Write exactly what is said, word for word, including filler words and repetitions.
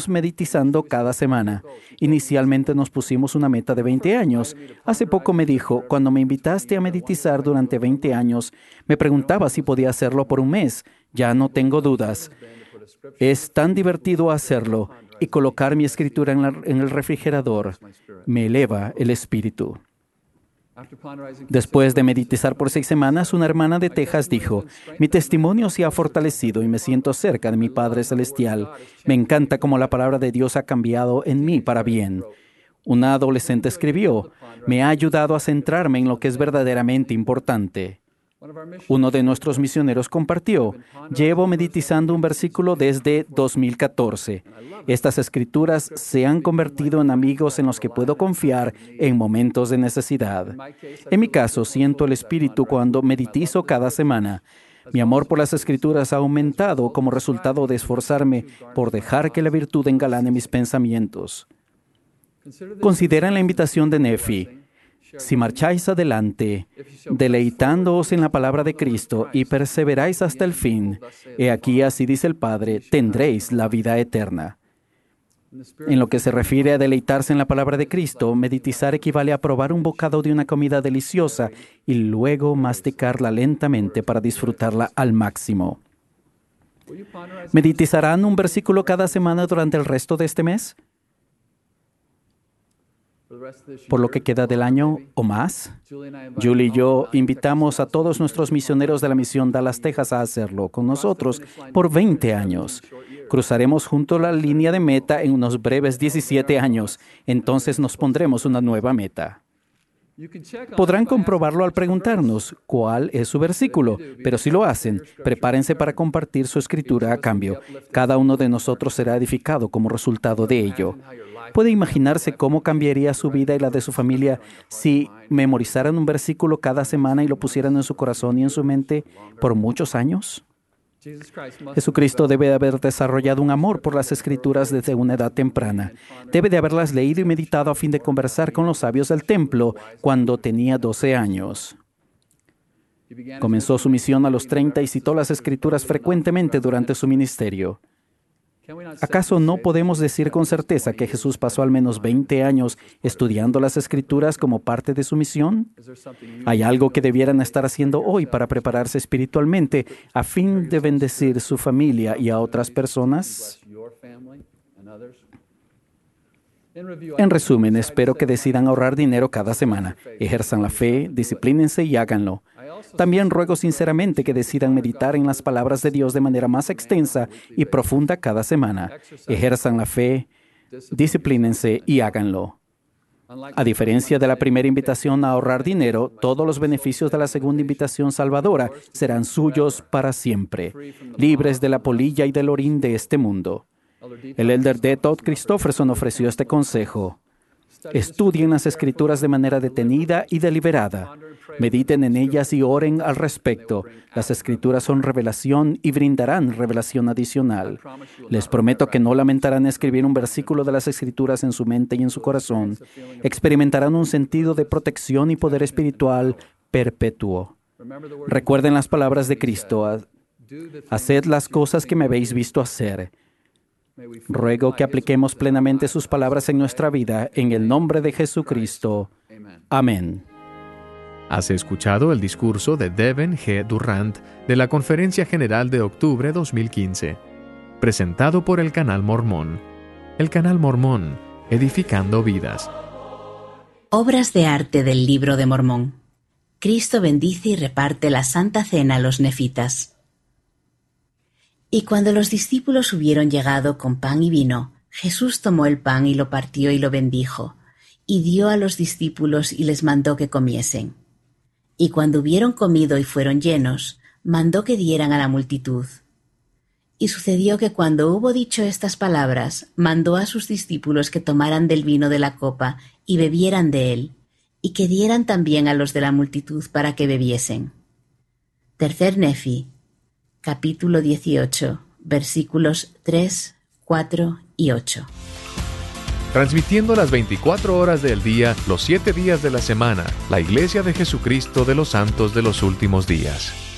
seguimos meditando cada semana. Inicialmente nos pusimos una meta de veinte años. Hace poco me dijo, cuando me invitaste a meditar durante veinte años, me preguntaba si podía hacerlo por un mes. Ya no tengo dudas. Es tan divertido hacerlo y colocar mi escritura en, la, en el refrigerador me eleva el espíritu. Después de meditar por seis semanas, una hermana de Texas dijo, mi testimonio se ha fortalecido y me siento cerca de mi Padre Celestial. Me encanta cómo la palabra de Dios ha cambiado en mí para bien. Una adolescente escribió, me ha ayudado a centrarme en lo que es verdaderamente importante. Uno de nuestros misioneros compartió, llevo meditando un versículo desde dos mil catorce. Estas escrituras se han convertido en amigos en los que puedo confiar en momentos de necesidad. En mi caso, siento el Espíritu cuando meditizo cada semana. Mi amor por las escrituras ha aumentado como resultado de esforzarme por dejar que la virtud engalane mis pensamientos. Consideren la invitación de Nefi. Si marcháis adelante, deleitándoos en la palabra de Cristo y perseveráis hasta el fin, he aquí, así dice el Padre, tendréis la vida eterna. En lo que se refiere a deleitarse en la palabra de Cristo, meditar equivale a probar un bocado de una comida deliciosa y luego masticarla lentamente para disfrutarla al máximo. ¿Meditarán un versículo cada semana durante el resto de este mes? Por lo que queda del año o más. Julie y yo invitamos a todos nuestros misioneros de la misión Dallas, Texas, a hacerlo con nosotros por veinte años. Cruzaremos junto a la línea de meta en unos breves diecisiete años. Entonces nos pondremos una nueva meta. Podrán comprobarlo al preguntarnos cuál es su versículo, pero si lo hacen, prepárense para compartir su escritura a cambio. Cada uno de nosotros será edificado como resultado de ello. ¿Puede imaginarse cómo cambiaría su vida y la de su familia si memorizaran un versículo cada semana y lo pusieran en su corazón y en su mente por muchos años? Jesucristo debe de haber desarrollado un amor por las Escrituras desde una edad temprana. Debe de haberlas leído y meditado a fin de conversar con los sabios del templo cuando tenía doce años. Comenzó su misión a los treinta y citó las Escrituras frecuentemente durante su ministerio. ¿Acaso no podemos decir con certeza que Jesús pasó al menos veinte años estudiando las Escrituras como parte de su misión? ¿Hay algo que debieran estar haciendo hoy para prepararse espiritualmente a fin de bendecir su familia y a otras personas? En resumen, espero que decidan ahorrar dinero cada semana, ejerzan la fe, disciplínense y háganlo. También ruego sinceramente que decidan meditar en las palabras de Dios de manera más extensa y profunda cada semana. Ejerzan la fe, disciplínense y háganlo. A diferencia de la primera invitación a ahorrar dinero, todos los beneficios de la segunda invitación salvadora serán suyos para siempre, libres de la polilla y del orín de este mundo. El elder D. Todd Christofferson ofreció este consejo. Estudien las Escrituras de manera detenida y deliberada. Mediten en ellas y oren al respecto. Las Escrituras son revelación y brindarán revelación adicional. Les prometo que no lamentarán escribir un versículo de las Escrituras en su mente y en su corazón. Experimentarán un sentido de protección y poder espiritual perpetuo. Recuerden las palabras de Cristo. Haced las cosas que me habéis visto hacer. Ruego que apliquemos plenamente sus palabras en nuestra vida, en el nombre de Jesucristo. Amén. Has escuchado el discurso de Devin G. Durrant de la Conferencia General de octubre dos mil quince, presentado por el Canal Mormón. El Canal Mormón, edificando vidas. Obras de arte del Libro de Mormón. Cristo bendice y reparte la Santa Cena a los nefitas. Y cuando los discípulos hubieron llegado con pan y vino, Jesús tomó el pan y lo partió y lo bendijo, y dio a los discípulos y les mandó que comiesen. Y cuando hubieron comido y fueron llenos, mandó que dieran a la multitud. Y sucedió que cuando hubo dicho estas palabras, mandó a sus discípulos que tomaran del vino de la copa y bebieran de él, y que dieran también a los de la multitud para que bebiesen. Tercer Nefi, capítulo dieciocho, versículos tres, cuatro y ocho. Transmitiendo las veinticuatro horas del día, los siete días de la semana, la Iglesia de Jesucristo de los Santos de los Últimos Días.